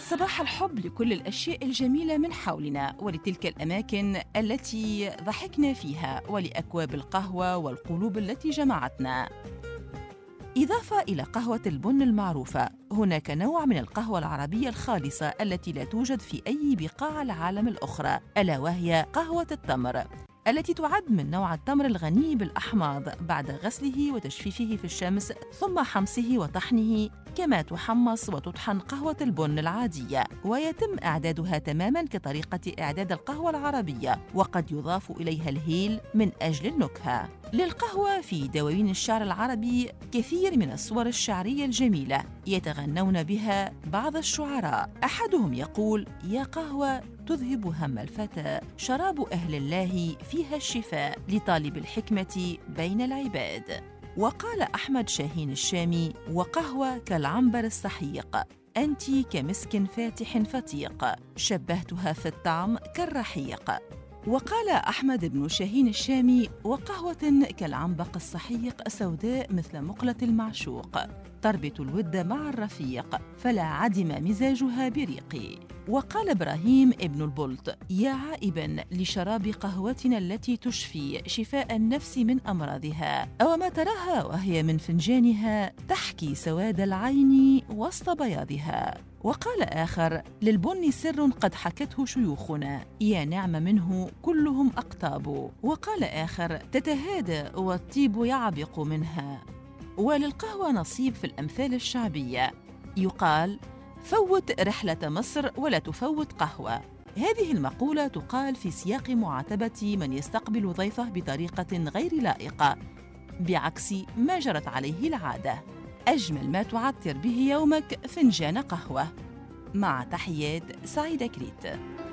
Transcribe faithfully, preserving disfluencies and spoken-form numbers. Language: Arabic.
صباح الحب لكل الأشياء الجميلة من حولنا ولتلك الأماكن التي ضحكنا فيها ولأكواب القهوة والقلوب التي جمعتنا. إضافة إلى قهوة البن المعروفة، هناك نوع من القهوة العربية الخالصة التي لا توجد في أي بقاع العالم الأخرى، ألا وهي قهوة التمر، التي تعد من نوع التمر الغني بالأحماض بعد غسله وتجفيفه في الشمس ثم حمصه وطحنه، كما تحمص وتطحن قهوة البن العادية، ويتم إعدادها تماماً كطريقة إعداد القهوة العربية، وقد يضاف إليها الهيل من أجل النكهة. للقهوة في دواوين الشعر العربي كثير من الصور الشعرية الجميلة يتغنون بها بعض الشعراء، أحدهم يقول: يا قهوة تذهب هم الفتى، شراب أهل الله فيها الشفاء، لطالب الحكمة بين العباد. وقال أحمد شاهين الشامي: وقهوة كالعنبر السحيق، أنت كمسك فاتح فتيق، شبهتها في الطعم كالرحيق. وقال أحمد بن شاهين الشامي: وقهوة كالعنبق السحيق سوداء مثل مقلة المعشوق، تربط الود مع الرفيق، فلا عدم مزاجها بريق. وقال إبراهيم ابن البلط: يا عائباً لشراب قهوتنا التي تشفي شفاء النفس من أمراضها، أو ما تراها وهي من فنجانها تحكي سواد العين وسط بياضها. وقال آخر: للبن سر قد حكته شيوخنا، يا نعم منه كلهم أقطاب. وقال آخر: تتهادى والطيب يعبق منها. وللقهوة نصيب في الأمثال الشعبية، يقال: فوت رحلة مصر ولا تفوت قهوة. هذه المقولة تقال في سياق معاتبة من يستقبل ضيفه بطريقة غير لائقة، بعكس ما جرت عليه العادة. أجمل ما تعطر به يومك فنجان قهوة. مع تحيات سعيدة كريت.